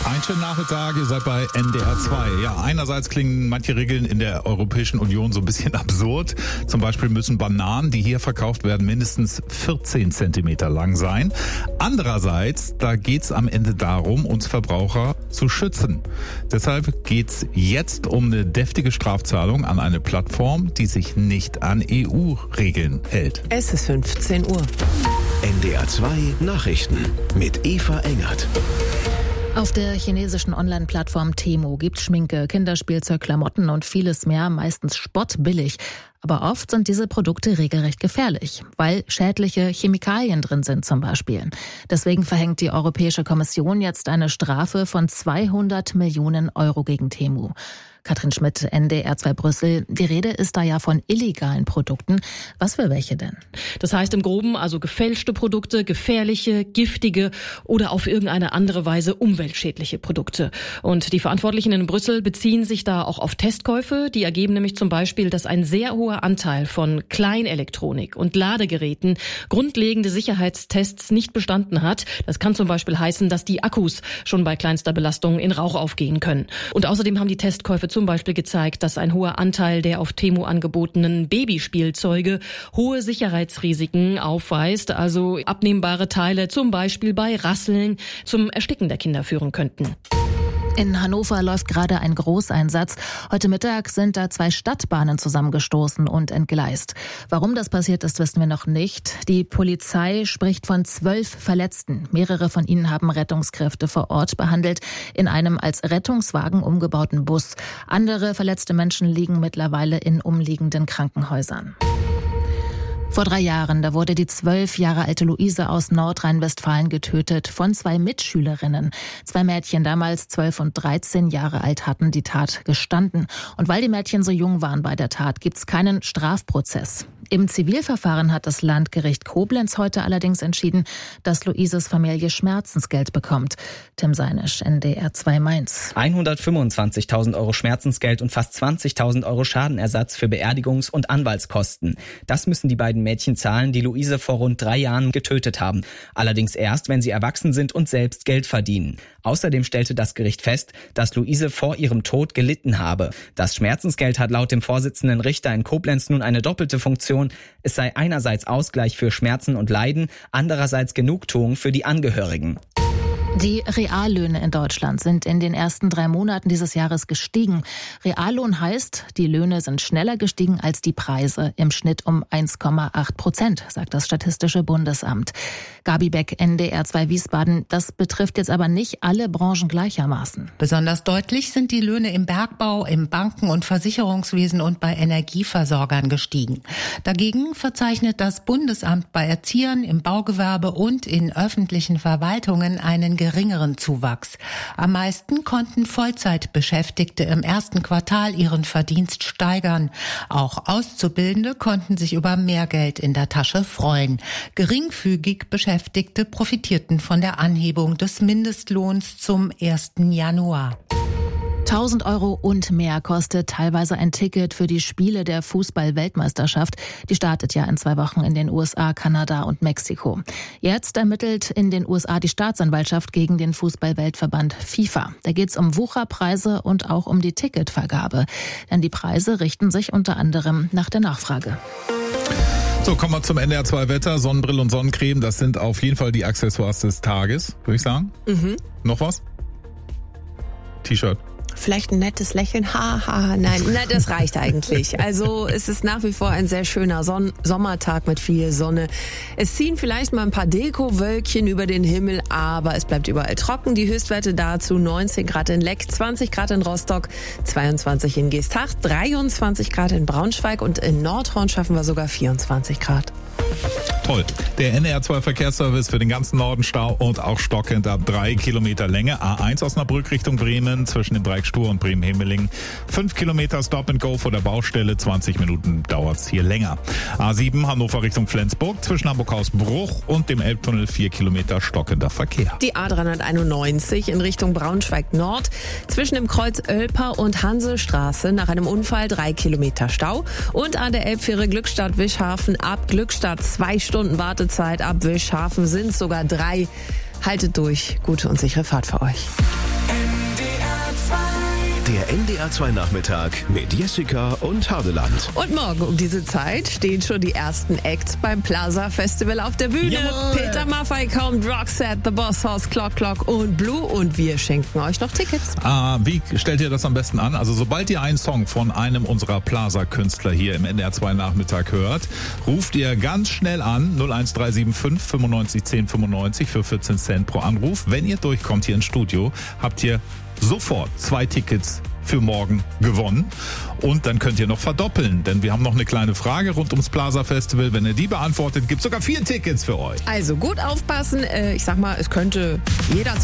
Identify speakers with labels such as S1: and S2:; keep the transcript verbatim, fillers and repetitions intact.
S1: Einen schönen Nachmittag, ihr seid bei N D R zwei. Ja, einerseits klingen manche Regeln in der Europäischen Union so ein bisschen absurd. Zum Beispiel müssen Bananen, die hier verkauft werden, mindestens vierzehn Zentimeter lang sein. Andererseits, da geht's am Ende darum, uns Verbraucher zu schützen. Deshalb geht's jetzt um eine deftige Strafzahlung an eine Plattform, die sich nicht an E U-Regeln hält.
S2: Es ist fünfzehn Uhr.
S3: N D R zwei Nachrichten mit Eva Engert.
S4: Auf der chinesischen Online-Plattform Temu gibt's Schminke, Kinderspielzeug, Klamotten und vieles mehr, meistens spottbillig. Aber oft sind diese Produkte regelrecht gefährlich, weil schädliche Chemikalien drin sind zum Beispiel. Deswegen verhängt die Europäische Kommission jetzt eine Strafe von zweihundert Millionen Euro gegen Temu. Katrin Schmidt, N D R zwei Brüssel. Die Rede ist da ja von illegalen Produkten. Was für welche denn?
S5: Das heißt im Groben also gefälschte Produkte, gefährliche, giftige oder auf irgendeine andere Weise umweltschädliche Produkte. Und die Verantwortlichen in Brüssel beziehen sich da auch auf Testkäufe. Die ergeben nämlich zum Beispiel, dass ein sehr hoher Anteil von Kleinelektronik und Ladegeräten grundlegende Sicherheitstests nicht bestanden hat. Das kann zum Beispiel heißen, dass die Akkus schon bei kleinster Belastung in Rauch aufgehen können. Und außerdem haben die Testkäufe zum Beispiel gezeigt, dass ein hoher Anteil der auf Temu angebotenen Babyspielzeuge hohe Sicherheitsrisiken aufweist, also abnehmbare Teile zum Beispiel bei Rasseln zum Ersticken der Kinder führen könnten.
S4: In Hannover läuft gerade ein Großeinsatz. Heute Mittag sind da zwei Stadtbahnen zusammengestoßen und entgleist. Warum das passiert ist, wissen wir noch nicht. Die Polizei spricht von zwölf Verletzten. Mehrere von ihnen haben Rettungskräfte vor Ort behandelt, in einem als Rettungswagen umgebauten Bus. Andere verletzte Menschen liegen mittlerweile in umliegenden Krankenhäusern. Vor drei Jahren, da wurde die zwölf Jahre alte Luise aus Nordrhein-Westfalen getötet von zwei Mitschülerinnen. Zwei Mädchen, damals zwölf und dreizehn Jahre alt, hatten die Tat gestanden. Und weil die Mädchen so jung waren bei der Tat, gibt's keinen Strafprozess. Im Zivilverfahren hat das Landgericht Koblenz heute allerdings entschieden, dass Luises Familie Schmerzensgeld bekommt. Tim Seinisch, N D R zwei Mainz.
S6: hundertfünfundzwanzigtausend Euro Schmerzensgeld und fast zwanzigtausend Euro Schadenersatz für Beerdigungs- und Anwaltskosten. Das müssen die beiden Mädchen zahlen, die Luise vor rund drei Jahren getötet haben. Allerdings erst, wenn sie erwachsen sind und selbst Geld verdienen. Außerdem stellte das Gericht fest, dass Luise vor ihrem Tod gelitten habe. Das Schmerzensgeld hat laut dem Vorsitzenden Richter in Koblenz nun eine doppelte Funktion. Es sei einerseits Ausgleich für Schmerzen und Leiden, andererseits Genugtuung für die Angehörigen.
S4: Die Reallöhne in Deutschland sind in den ersten drei Monaten dieses Jahres gestiegen. Reallohn heißt, die Löhne sind schneller gestiegen als die Preise, im Schnitt um eins Komma acht Prozent, sagt das Statistische Bundesamt. Gabi Beck, N D R zwei Wiesbaden. Das betrifft jetzt aber nicht alle Branchen gleichermaßen.
S7: Besonders deutlich sind die Löhne im Bergbau, im Banken- und Versicherungswesen und bei Energieversorgern gestiegen. Dagegen verzeichnet das Bundesamt bei Erziehern, im Baugewerbe und in öffentlichen Verwaltungen einen geringeren Zuwachs. Am meisten konnten Vollzeitbeschäftigte im ersten Quartal ihren Verdienst steigern. Auch Auszubildende konnten sich über mehr Geld in der Tasche freuen. Geringfügig Beschäftigte profitierten von der Anhebung des Mindestlohns zum ersten Januar.
S4: tausend Euro und mehr kostet teilweise ein Ticket für die Spiele der Fußball-Weltmeisterschaft. Die startet ja in zwei Wochen in den U S A, Kanada und Mexiko. Jetzt ermittelt in den U S A die Staatsanwaltschaft gegen den Fußball-Weltverband FIFA. Da geht's um Wucherpreise und auch um die Ticketvergabe. Denn die Preise richten sich unter anderem nach der Nachfrage.
S1: So, kommen wir zum N D R zwei Wetter. Sonnenbrille und Sonnencreme, das sind auf jeden Fall die Accessoires des Tages, würde ich sagen.
S2: Mhm.
S1: Noch was? T-Shirt.
S2: Vielleicht ein nettes Lächeln. Ha, ha, nein, nein, das reicht eigentlich. Also es ist nach wie vor ein sehr schöner Son- Sommertag mit viel Sonne. Es ziehen vielleicht mal ein paar Dekowölkchen über den Himmel, aber es bleibt überall trocken. Die Höchstwerte dazu neunzehn Grad in Leck, zwanzig Grad in Rostock, zweiundzwanzig in Geesthacht, dreiundzwanzig Grad in Braunschweig und in Nordhorn schaffen wir sogar vierundzwanzig Grad.
S1: Toll. Der N D R zwei Verkehrsservice für den ganzen Norden Stau und auch stockend ab drei Kilometer Länge. A eins Osnabrück Richtung Bremen zwischen dem Dreieck Stur und Bremen-Himmeling. Fünf Kilometer Stop and Go vor der Baustelle. zwanzig Minuten dauert's hier länger. A sieben Hannover Richtung Flensburg zwischen Hamburg-Hausbruch und dem Elbtunnel vier Kilometer stockender Verkehr.
S2: Die A dreihunderteinundneunzig in Richtung Braunschweig Nord zwischen dem Kreuz Oelper und Hansestraße nach einem Unfall drei Kilometer Stau. Und an der Elbfähre Glückstadt-Wischhafen ab Glückstadt zwei Stunden Wartezeit, ab Wischhafen sind sogar drei. Haltet durch, gute und sichere Fahrt für euch.
S3: Der N D R zwei Nachmittag mit Jessica und Hadeland.
S2: Und morgen um diese Zeit stehen schon die ersten Acts beim Plaza Festival auf der Bühne.
S1: Jawohl.
S2: Peter Maffay kommt, Roxette, The Boss House, Clock Clock und Blue. Und wir schenken euch noch Tickets.
S1: Ah, wie stellt ihr das am besten an? Also sobald ihr einen Song von einem unserer Plaza-Künstler hier im N D R zwei Nachmittag hört, ruft ihr ganz schnell an null eins drei sieben fünf fünfundneunzig zehn fünfundneunzig für vierzehn Cent pro Anruf. Wenn ihr durchkommt hier ins Studio, habt ihr sofort zwei Tickets für morgen gewonnen. Und dann könnt ihr noch verdoppeln, denn wir haben noch eine kleine Frage rund ums Plaza Festival. Wenn ihr die beantwortet, gibt es sogar vier Tickets für euch.
S2: Also gut aufpassen. Ich sag mal, es könnte jederzeit